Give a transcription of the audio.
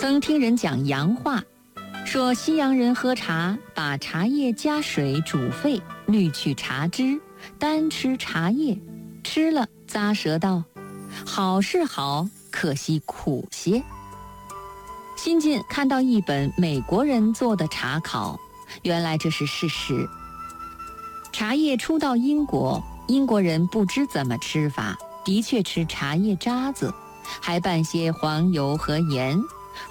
曾听人讲洋话，说西洋人喝茶，把茶叶加水煮沸，滤去茶汁，单吃茶叶，吃了咂舌道：好是好，可惜苦些。新近看到一本美国人做的茶考，原来这是事实。茶叶初到英国，英国人不知怎么吃法，的确吃茶叶渣子，还拌些黄油和盐，